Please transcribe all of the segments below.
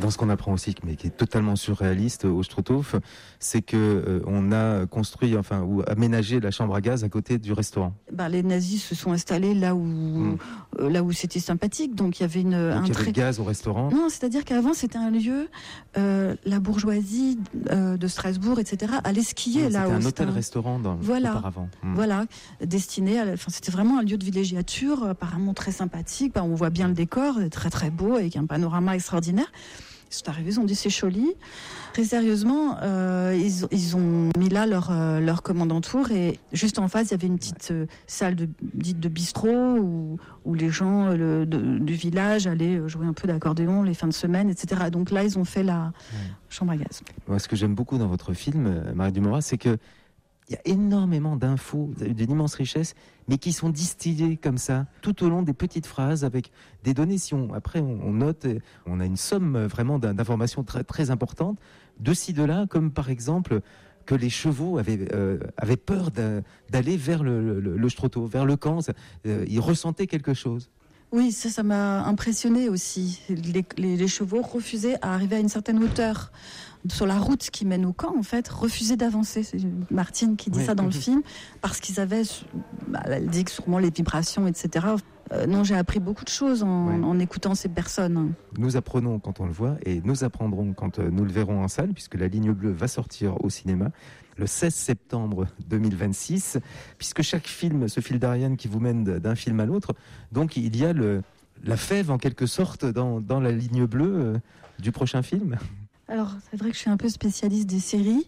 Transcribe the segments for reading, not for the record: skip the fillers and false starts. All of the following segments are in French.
Alors ce qu'on apprend aussi, mais qui est totalement surréaliste au Struthof, c'est que on a construit, ou aménagé la chambre à gaz à côté du restaurant. Les nazis se sont installés là où c'était sympathique, donc il y avait il y avait le gaz au restaurant. Non, c'est-à-dire qu'avant c'était un lieu, la bourgeoisie de Strasbourg, etc. allait skier là. C'était un hôtel-restaurant auparavant. Voilà, destiné c'était vraiment un lieu de villégiature, apparemment très sympathique. On voit bien le décor, très très beau, avec un panorama extraordinaire. Ils sont arrivés, ils ont dit c'est joli. Très sérieusement, ils ont mis là leur commandantour, et juste en face il y avait une petite salle dite de bistrot où les gens du village allaient jouer un peu d'accordéon les fins de semaine, etc. Donc là ils ont fait la chambre à gaz. Moi, ce que j'aime beaucoup dans votre film, Marie Dumorat, c'est que il y a énormément d'infos d'une immense richesse, mais qui sont distillées comme ça, tout au long des petites phrases, avec des données. Après on note, on a une somme vraiment d'informations très, très importantes, de ci, de là, comme par exemple que les chevaux avaient peur d'aller vers le Struthof, vers le camp. Ils ressentaient quelque chose. Oui, ça m'a impressionné aussi. Les chevaux refusaient à arriver à une certaine hauteur sur la route qui mène au camp, en fait, refusaient d'avancer. C'est Martine qui dit ça dans le film, parce qu'ils avaient, elle dit que sûrement les vibrations, etc. Non, j'ai appris beaucoup de choses en écoutant ces personnes. Nous apprenons quand on le voit, et nous apprendrons quand nous le verrons en salle, puisque La Ligne Bleue va sortir au cinéma le 16 septembre 2026, puisque chaque film, ce fil d'Ariane qui vous mène d'un film à l'autre, donc il y a la fève en quelque sorte dans La Ligne Bleue du prochain film. Alors, c'est vrai que je suis un peu spécialiste des séries.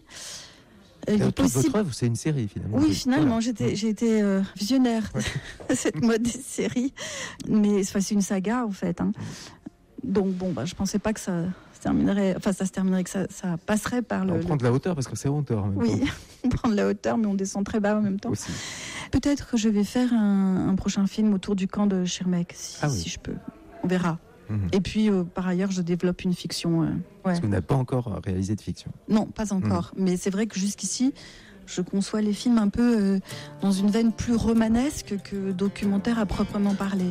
Votre œuvre, c'est une série finalement. Oui, finalement, j'ai été visionnaire de cette mode des séries, mais c'est une saga en fait. Donc je pensais pas que ça se terminerait, que ça passerait par le. On prend de la hauteur parce que c'est hauteur en même temps. Oui, on prend de la hauteur, mais on descend très bas en même temps. Aussi. Peut-être que je vais faire un prochain film autour du camp de Schirmeck, si je peux. On verra. Et puis, par ailleurs, je développe une fiction. Parce que vous n'avez pas encore réalisé de fiction. Non, pas encore. Mais c'est vrai que jusqu'ici, je conçois les films un peu dans une veine plus romanesque que documentaire à proprement parler.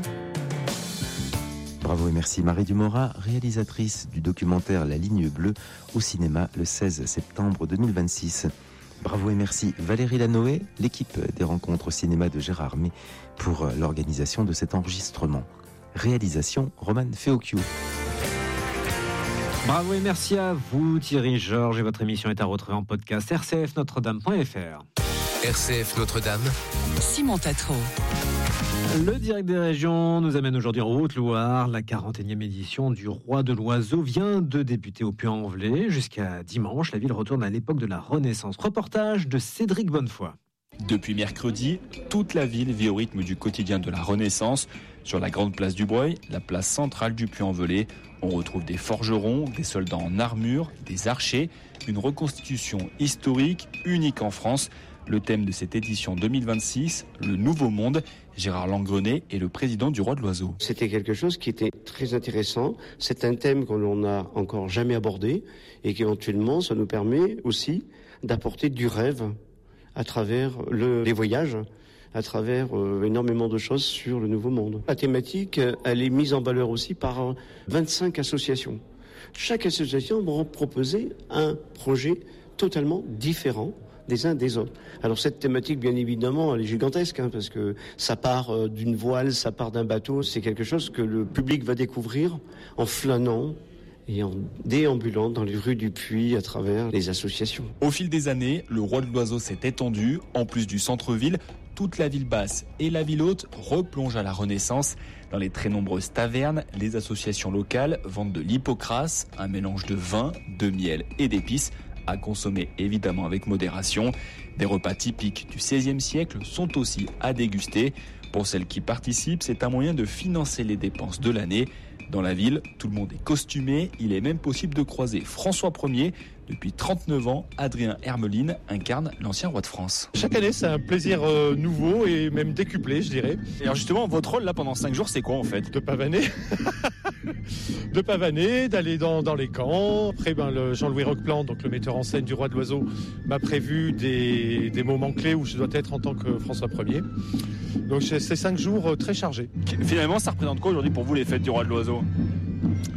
Bravo et merci Marie Dumorat, réalisatrice du documentaire La Ligne Bleue au cinéma le 16 septembre 2026. Bravo et merci Valérie Lanoé, l'équipe des rencontres au cinéma de Gérard May pour l'organisation de cet enregistrement. Réalisation Roman Feocchio. Bravo et merci à vous Thierry Georges, et votre émission est à retrouver en podcast rcfnotredame.fr. RCF Notre-Dame, Simon Tatro. Le direct des régions nous amène aujourd'hui en Haute-Loire. La 41e édition du Roi de l'Oiseau vient de débuter au Puy-en-Velay. Jusqu'à dimanche, la ville retourne à l'époque de la Renaissance. Reportage de Cédric Bonnefoy. Depuis mercredi, toute la ville vit au rythme du quotidien de la Renaissance. Sur la grande place du Breuil, la place centrale du Puy-en-Velay, on retrouve des forgerons, des soldats en armure, des archers, une reconstitution historique unique en France. Le thème de cette édition 2026, le Nouveau Monde. Gérard Langrenet est le président du Roi de l'Oiseau. C'était quelque chose qui était très intéressant. C'est un thème que l'on n'a encore jamais abordé et qu'éventuellement, ça nous permet aussi d'apporter du rêve à travers les voyages, à travers énormément de choses sur le Nouveau Monde. La thématique, elle est mise en valeur aussi par 25 associations. Chaque association va proposer un projet totalement différent des uns des autres. Alors cette thématique, bien évidemment, elle est gigantesque, parce que ça part d'une voile, ça part d'un bateau. C'est quelque chose que le public va découvrir en flânant et en déambulant dans les rues du Puy à travers les associations. Au fil des années, le Roi de l'Oiseau s'est étendu. En plus du centre-ville, toute la ville basse et la ville haute replongent à la Renaissance. Dans les très nombreuses tavernes, les associations locales vendent de l'hypocras, un mélange de vin, de miel et d'épices, à consommer évidemment avec modération. Des repas typiques du XVIe siècle sont aussi à déguster. Pour celles qui participent, c'est un moyen de financer les dépenses de l'année. Dans la ville, tout le monde est costumé. Il est même possible de croiser François Ier. Depuis 39 ans, Adrien Hermeline incarne l'ancien roi de France. Chaque année, c'est un plaisir nouveau et même décuplé, je dirais. Et alors justement, votre rôle là pendant 5 jours, c'est quoi en fait ? De pavaner. De pavaner, d'aller dans les camps. Après, le Jean-Louis Roqueplan, donc le metteur en scène du Roi de l'Oiseau, m'a prévu des moments clés où je dois être en tant que François Ier. Donc c'est 5 jours très chargés. Finalement, ça représente quoi aujourd'hui pour vous les fêtes du Roi de l'Oiseau ?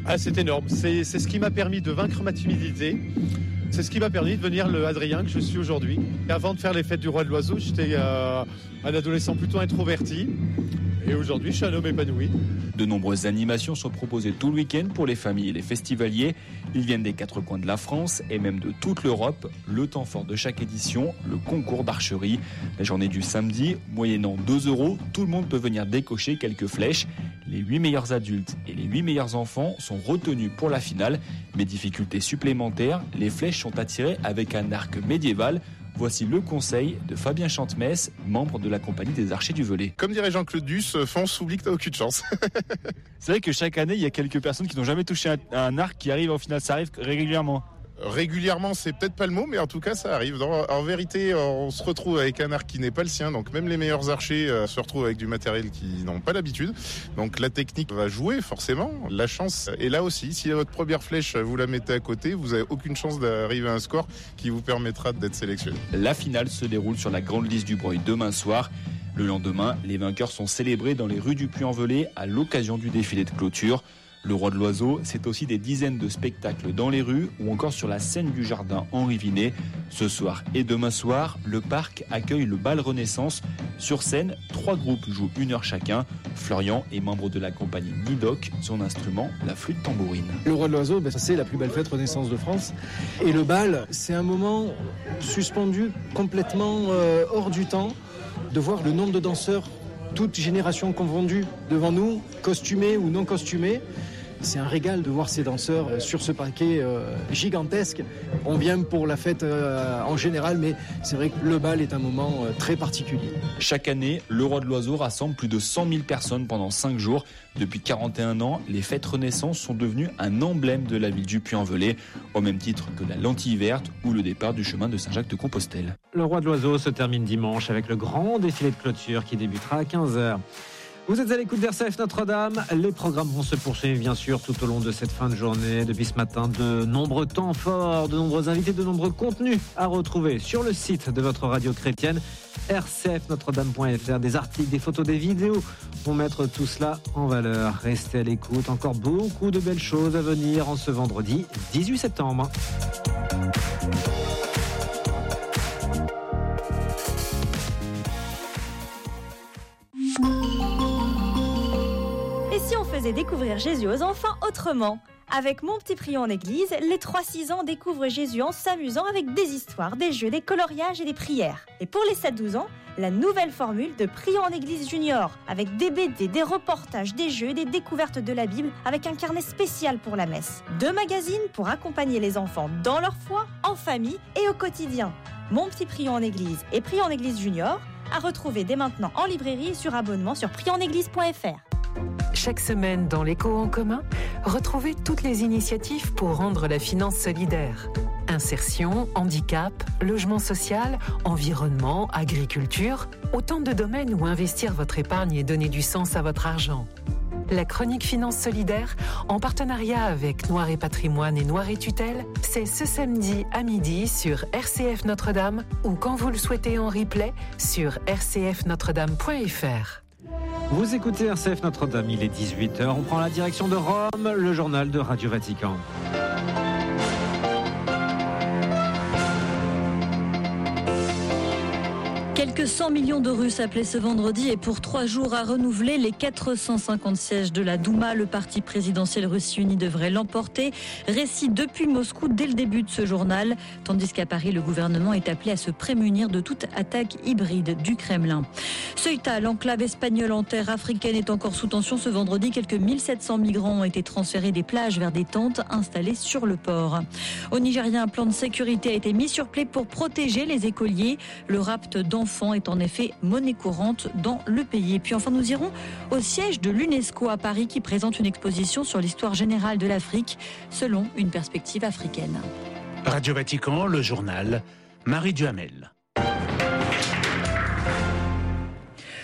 Ah, c'est énorme. C'est ce qui m'a permis de vaincre ma timidité. C'est ce qui m'a permis de devenir le Adrien que je suis aujourd'hui. Avant de faire les fêtes du Roi de l'Oiseau, j'étais un adolescent plutôt introverti. Et aujourd'hui, je suis un homme épanoui. De nombreuses animations sont proposées tout le week-end pour les familles et les festivaliers. Ils viennent des 4 coins de la France et même de toute l'Europe. Le temps fort de chaque édition, le concours d'archerie. La journée du samedi, moyennant 2 €, tout le monde peut venir décocher quelques flèches. Les 8 meilleurs adultes et les 8 meilleurs enfants sont retenus pour la finale. Mais difficulté supplémentaire, les flèches sont attirées avec un arc médiéval. Voici le conseil de Fabien Chantemesse, membre de la compagnie des archers du Velay. Comme dirait Jean-Claude Duss, fonce, oublie que t'as aucune chance. C'est vrai que chaque année, il y a quelques personnes qui n'ont jamais touché un arc qui arrivent en finale. Ça arrive régulièrement. Régulièrement, c'est peut-être pas le mot, mais en tout cas, ça arrive. En vérité, on se retrouve avec un arc qui n'est pas le sien. Donc même les meilleurs archers se retrouvent avec du matériel qu'ils n'ont pas l'habitude. Donc la technique va jouer forcément. La chance est là aussi. Si votre première flèche, vous la mettez à côté, vous n'avez aucune chance d'arriver à un score qui vous permettra d'être sélectionné. La finale se déroule sur la grande liste du Breuil demain soir. Le lendemain, les vainqueurs sont célébrés dans les rues du Puy-en-Velay à l'occasion du défilé de clôture. Le Roi de l'Oiseau, c'est aussi des dizaines de spectacles dans les rues ou encore sur la scène du jardin Henri Vinet. Ce soir et demain soir, le parc accueille le bal Renaissance. Sur scène, 3 groupes jouent 1 heure chacun. Florian est membre de la compagnie Nidoc, son instrument, la flûte tambourine. Le Roi de l'Oiseau, c'est la plus belle fête Renaissance de France. Et le bal, c'est un moment suspendu complètement hors du temps, de voir le nombre de danseurs, toutes générations confondues, devant nous, costumés ou non costumés. C'est un régal de voir ces danseurs sur ce parquet gigantesque. On vient pour la fête en général, mais c'est vrai que le bal est un moment très particulier. Chaque année, le Roi de l'Oiseau rassemble plus de 100 000 personnes pendant 5 jours. Depuis 41 ans, les fêtes Renaissance sont devenues un emblème de la ville du Puy-en-Velay, au même titre que la lentille verte ou le départ du chemin de Saint-Jacques-de-Compostelle. Le Roi de l'Oiseau se termine dimanche avec le grand défilé de clôture qui débutera à 15h. Vous êtes à l'écoute d'RCF Notre-Dame. Les programmes vont se poursuivre, bien sûr, tout au long de cette fin de journée. Depuis ce matin, de nombreux temps forts, de nombreux invités, de nombreux contenus à retrouver sur le site de votre radio chrétienne, rcfnotredame.fr. Des articles, des photos, des vidéos vont mettre tout cela en valeur. Restez à l'écoute. Encore beaucoup de belles choses à venir en ce vendredi 18 septembre. Et si on faisait découvrir Jésus aux enfants autrement ? Avec Mon Petit Prion en Église, les 3-6 ans découvrent Jésus en s'amusant avec des histoires, des jeux, des coloriages et des prières. Et pour les 7-12 ans, la nouvelle formule de Prion en Église Junior, avec des BD, des reportages, des jeux et des découvertes de la Bible, avec un carnet spécial pour la messe. 2 magazines pour accompagner les enfants dans leur foi, en famille et au quotidien. Mon Petit Prion en Église et Prion en Église Junior, à retrouver dès maintenant en librairie et sur abonnement sur prionenéglise.fr. Chaque semaine dans l'Écho en commun, retrouvez toutes les initiatives pour rendre la finance solidaire. Insertion, handicap, logement social, environnement, agriculture, autant de domaines où investir votre épargne et donner du sens à votre argent. La chronique Finance Solidaire, en partenariat avec Noir et Patrimoine et Noir et Tutelle, c'est ce samedi à midi sur RCF Notre-Dame ou quand vous le souhaitez en replay sur rcfnotredame.fr. Vous écoutez RCF Notre-Dame, il est 18h. On prend la direction de Rome, le journal de Radio Vatican. Quelques 100 millions de Russes appelés ce vendredi et pour 3 jours à renouveler les 450 sièges de la Douma. Le parti présidentiel Russie Unie devrait l'emporter. Récit depuis Moscou dès le début de ce journal. Tandis qu'à Paris, le gouvernement est appelé à se prémunir de toute attaque hybride du Kremlin. Ceuta, l'enclave espagnole en terre africaine, est encore sous tension ce vendredi. Quelques 1700 migrants ont été transférés des plages vers des tentes installées sur le port. Au Nigeria, un plan de sécurité a été mis sur pied pour protéger les écoliers. Le rapt d'enfants est en effet monnaie courante dans le pays. Et puis enfin, nous irons au siège de l'UNESCO à Paris qui présente une exposition sur l'histoire générale de l'Afrique selon une perspective africaine. Radio Vatican, le journal, Marie Duhamel.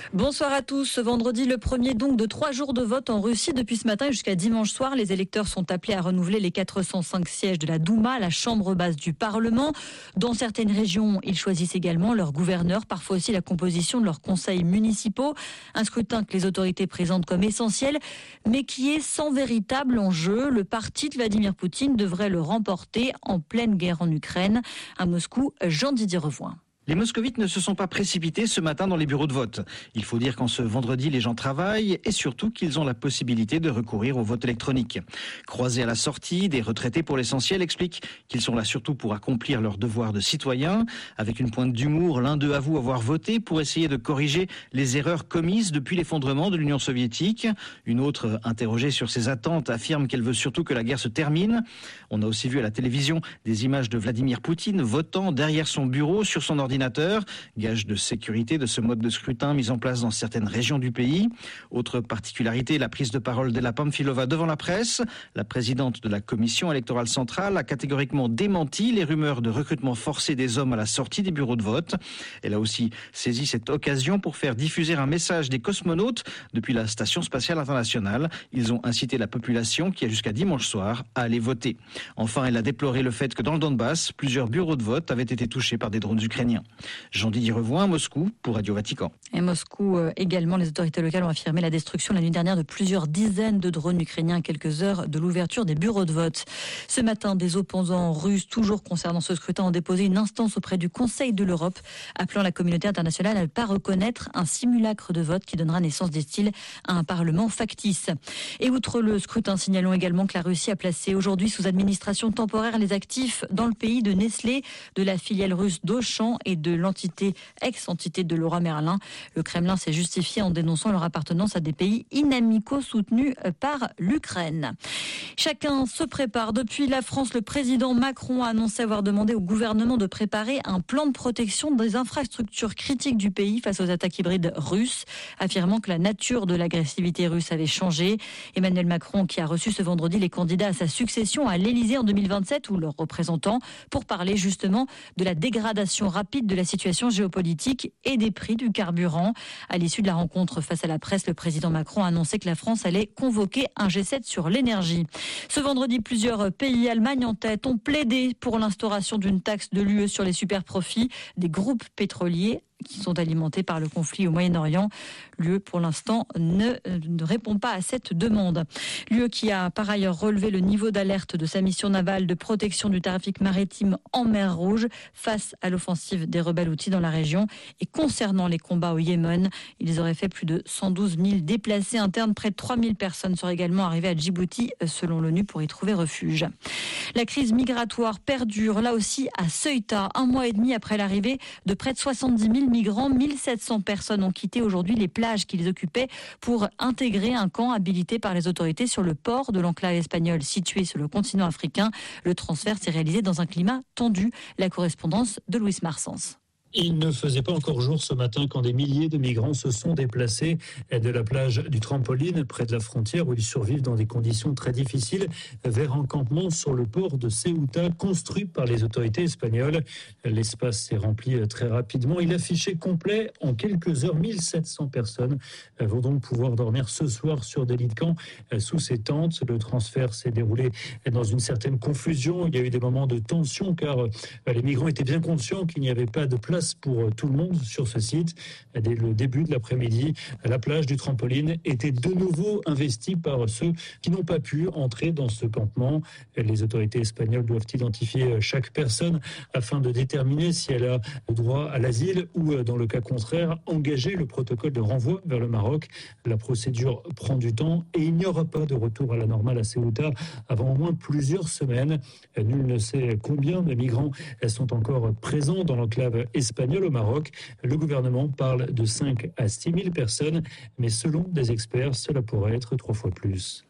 Bonsoir à tous. Ce vendredi, le premier donc de 3 jours de vote en Russie. Depuis ce matin jusqu'à dimanche soir, les électeurs sont appelés à renouveler les 405 sièges de la Douma, la chambre basse du Parlement. Dans certaines régions, ils choisissent également leur gouverneur, parfois aussi la composition de leurs conseils municipaux. Un scrutin que les autorités présentent comme essentiel, mais qui est sans véritable enjeu. Le parti de Vladimir Poutine devrait le remporter en pleine guerre en Ukraine. À Moscou, Jean-Didier Revoin. Les moscovites ne se sont pas précipités ce matin dans les bureaux de vote. Il faut dire qu'en ce vendredi, les gens travaillent et surtout qu'ils ont la possibilité de recourir au vote électronique. Croisés à la sortie, des retraités pour l'essentiel expliquent qu'ils sont là surtout pour accomplir leur devoir de citoyen. Avec une pointe d'humour, l'un d'eux avoue avoir voté pour essayer de corriger les erreurs commises depuis l'effondrement de l'Union soviétique. Une autre, interrogée sur ses attentes, affirme qu'elle veut surtout que la guerre se termine. On a aussi vu à la télévision des images de Vladimir Poutine votant derrière son bureau sur son ordinateur, gage de sécurité de ce mode de scrutin mis en place dans certaines régions du pays. Autre particularité, la prise de parole d'Ella Pamfilova devant la presse. La présidente de la commission électorale centrale a catégoriquement démenti les rumeurs de recrutement forcé des hommes à la sortie des bureaux de vote. Elle a aussi saisi cette occasion pour faire diffuser un message des cosmonautes depuis la station spatiale internationale. Ils ont incité la population qui a jusqu'à dimanche soir à aller voter. Enfin, elle a déploré le fait que dans le Donbass, plusieurs bureaux de vote avaient été touchés par des drones ukrainiens. Jean-Didier Revoin, Moscou, pour Radio Vatican. Et Moscou également, les autorités locales ont affirmé la destruction la nuit dernière de plusieurs dizaines de drones ukrainiens à quelques heures de l'ouverture des bureaux de vote. Ce matin, des opposants russes, toujours concernant ce scrutin, ont déposé une instance auprès du Conseil de l'Europe, appelant la communauté internationale à ne pas reconnaître un simulacre de vote qui donnera naissance, disent-ils, à un parlement factice. Et outre le scrutin, signalons également que la Russie a placé aujourd'hui sous administration temporaire les actifs dans le pays de Nestlé, de la filiale russe d'Auchan et de l'entité, ex-entité de Leroy Merlin. Le Kremlin s'est justifié en dénonçant leur appartenance à des pays inamicaux soutenus par l'Ukraine. Chacun se prépare. Depuis la France, le président Macron a annoncé avoir demandé au gouvernement de préparer un plan de protection des infrastructures critiques du pays face aux attaques hybrides russes, affirmant que la nature de l'agressivité russe avait changé. Emmanuel Macron, qui a reçu ce vendredi les candidats à sa succession à l'Élysée en 2027 ou leurs représentants, pour parler justement de la dégradation rapide de la situation géopolitique et des prix du carburant. À l'issue de la rencontre face à la presse, le président Macron a annoncé que la France allait convoquer un G7 sur l'énergie. Ce vendredi, plusieurs pays, Allemagne en tête, ont plaidé pour l'instauration d'une taxe de l'UE sur les superprofits des groupes pétroliers qui sont alimentés par le conflit au Moyen-Orient. L'UE, pour l'instant, ne répond pas à cette demande. L'UE qui a par ailleurs relevé le niveau d'alerte de sa mission navale de protection du trafic maritime en mer Rouge face à l'offensive des rebelles houthis dans la région. Et concernant les combats au Yémen, ils auraient fait plus de 112 000 déplacés internes. Près de 3 000 personnes seraient également arrivées à Djibouti, selon l'ONU, pour y trouver refuge. La crise migratoire perdure, là aussi à Ceuta, 1 mois et demi après l'arrivée de près de 70 000 migrants. 1700 personnes ont quitté aujourd'hui les plages qu'ils occupaient pour intégrer un camp habilité par les autorités sur le port de l'enclave espagnole situé sur le continent africain. Le transfert s'est réalisé dans un climat tendu. La correspondance de Louis Marsens. Il ne faisait pas encore jour ce matin quand des milliers de migrants se sont déplacés de la plage du Trampoline, près de la frontière où ils survivent dans des conditions très difficiles, vers un campement sur le port de Ceuta, construit par les autorités espagnoles. L'espace s'est rempli très rapidement. Il affichait complet en quelques heures. 1700 personnes vont donc pouvoir dormir ce soir sur des lits de camp sous ces tentes. Le transfert s'est déroulé dans une certaine confusion. Il y a eu des moments de tension car les migrants étaient bien conscients qu'il n'y avait pas de place pour tout le monde sur ce site. Dès le début de l'après-midi, la plage du Trampoline était de nouveau investie par ceux qui n'ont pas pu entrer dans ce campement. Les autorités espagnoles doivent identifier chaque personne afin de déterminer si elle a le droit à l'asile ou, dans le cas contraire, engager le protocole de renvoi vers le Maroc. La procédure prend du temps et il n'y aura pas de retour à la normale à Ceuta avant au moins plusieurs semaines. Nul ne sait combien de migrants sont encore présents dans l'enclave espagnol au Maroc. Le gouvernement parle de 5 à 6 000 personnes, mais selon des experts, cela pourrait être 3 fois plus.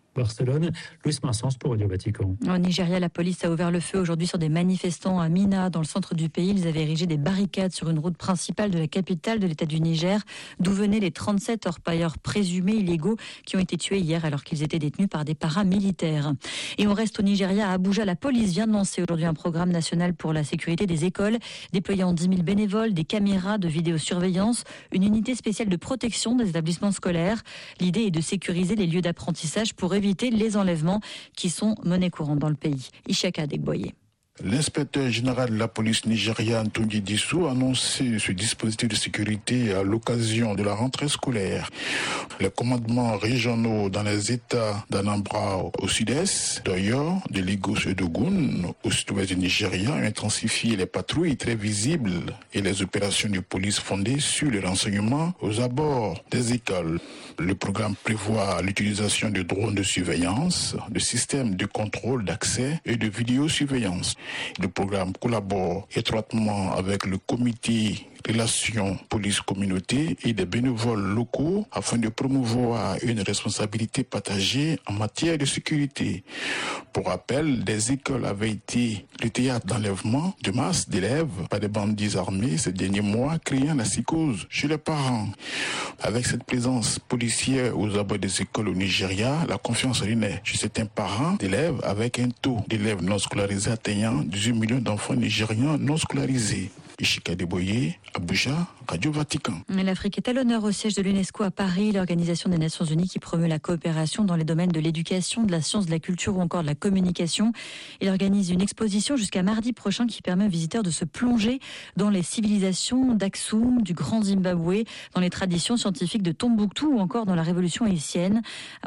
Barcelone. Louis Marsens pour Radio Vatican. Au Nigeria, la police a ouvert le feu aujourd'hui sur des manifestants à Minna, dans le centre du pays. Ils avaient érigé des barricades sur une route principale de la capitale de l'État du Niger, d'où venaient les 37 orpailleurs présumés illégaux qui ont été tués hier alors qu'ils étaient détenus par des paramilitaires. Et on reste au Nigeria, à Abuja. La police vient de lancer aujourd'hui un programme national pour la sécurité des écoles, déployant 10 000 bénévoles, des caméras de vidéosurveillance, une unité spéciale de protection des établissements scolaires. L'idée est de sécuriser les lieux d'apprentissage pour éviter les enlèvements qui sont monnaie courante dans le pays. Ishaka Degboye. L'inspecteur général de la police nigériane, Tunji Dissou, a annoncé ce dispositif de sécurité à l'occasion de la rentrée scolaire. Les commandements régionaux dans les États d'Anambra au sud-est, d'Oyo, de Lagos et d'Ogun, au sud-ouest du Nigeria, ont intensifié les patrouilles très visibles et les opérations de police fondées sur le renseignement aux abords des écoles. Le programme prévoit l'utilisation de drones de surveillance, de systèmes de contrôle d'accès et de vidéosurveillance. Le programme collabore étroitement avec le comité Relations police-communauté et des bénévoles locaux afin de promouvoir une responsabilité partagée en matière de sécurité. Pour rappel, des écoles avaient été le théâtre d'enlèvement de masse d'élèves par des bandits armés ces derniers mois, créant la psychose chez les parents. Avec cette présence policière aux abords des écoles au Nigeria, la confiance renaît chez certains parents d'élèves avec un taux d'élèves non scolarisés atteignant 18 millions d'enfants nigérians non scolarisés. Ishika Deboye, Abuja, Radio Vatican. L'Afrique est à l'honneur au siège de l'UNESCO à Paris, l'Organisation des Nations Unies qui promeut la coopération dans les domaines de l'éducation, de la science, de la culture ou encore de la communication. Il organise une exposition jusqu'à mardi prochain qui permet aux visiteurs de se plonger dans les civilisations d'Aksum, du Grand Zimbabwe, dans les traditions scientifiques de Tombouctou ou encore dans la Révolution haïtienne.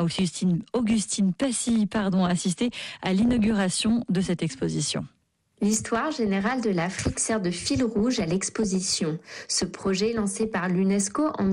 Augustine Passy a assisté à l'inauguration de cette exposition. L'histoire générale de l'Afrique sert de fil rouge à l'exposition. Ce projet, lancé par l'UNESCO en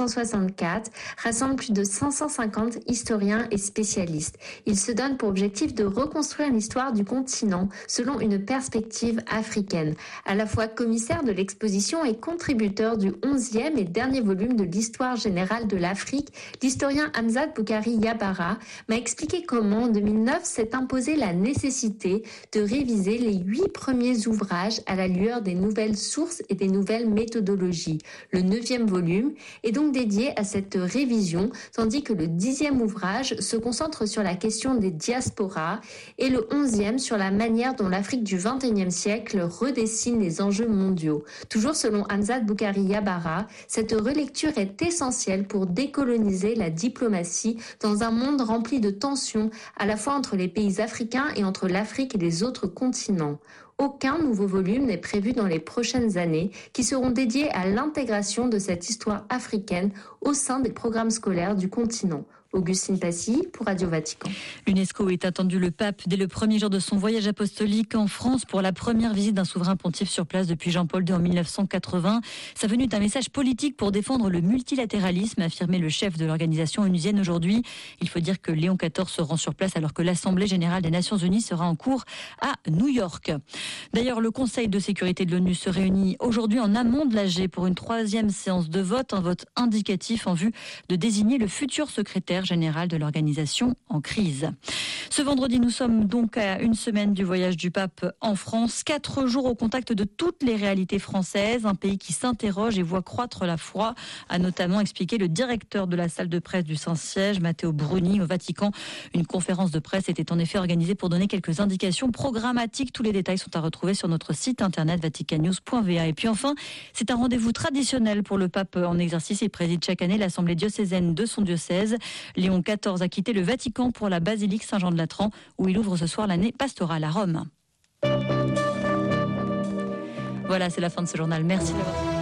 1964, rassemble plus de 550 historiens et spécialistes. Il se donne pour objectif de reconstruire l'histoire du continent selon une perspective africaine. À la fois commissaire de l'exposition et contributeur du 11e et dernier volume de l'histoire générale de l'Afrique, l'historien Hamzat Boukari Yabara m'a expliqué comment, en 2009, s'est imposé la nécessité de réviser les 8 premiers ouvrages à la lueur des nouvelles sources et des nouvelles méthodologies. Le 9e volume est donc dédié à cette révision, tandis que le 10e ouvrage se concentre sur la question des diasporas et le 11e sur la manière dont l'Afrique du XXIe siècle redessine les enjeux mondiaux. Toujours selon Hamzat Boukari Yabara, cette relecture est essentielle pour décoloniser la diplomatie dans un monde rempli de tensions à la fois entre les pays africains et entre l'Afrique et les autres continents. Aucun nouveau volume n'est prévu dans les prochaines années qui seront dédiés à l'intégration de cette histoire africaine au sein des programmes scolaires du continent. Augustine Passy pour Radio Vatican. L'UNESCO est attendu le pape dès le premier jour de son voyage apostolique en France pour la première visite d'un souverain pontife sur place depuis Jean-Paul II en 1980. Sa venue est un message politique pour défendre le multilatéralisme, a affirmé le chef de l'organisation onusienne aujourd'hui. Il faut dire que Léon XIV se rend sur place alors que l'Assemblée générale des Nations unies sera en cours à New York. D'ailleurs, le Conseil de sécurité de l'ONU se réunit aujourd'hui en amont de l'AG pour une 3e séance de vote, un vote indicatif en vue de désigner le futur secrétaire général de l'organisation en crise. Ce vendredi, nous sommes donc à une semaine du voyage du pape en France. 4 jours au contact de toutes les réalités françaises, un pays qui s'interroge et voit croître la foi, a notamment expliqué le directeur de la salle de presse du Saint-Siège, Matteo Bruni, au Vatican. Une conférence de presse était en effet organisée pour donner quelques indications programmatiques. Tous les détails sont à retrouver sur notre site internet vaticannews.va. Et puis enfin, c'est un rendez-vous traditionnel pour le pape en exercice. Il préside chaque année l'assemblée diocésaine de son diocèse. Léon XIV a quitté le Vatican pour la basilique Saint-Jean-de-Latran où il ouvre ce soir l'année pastorale à Rome. Voilà, c'est la fin de ce journal. Merci d'avoir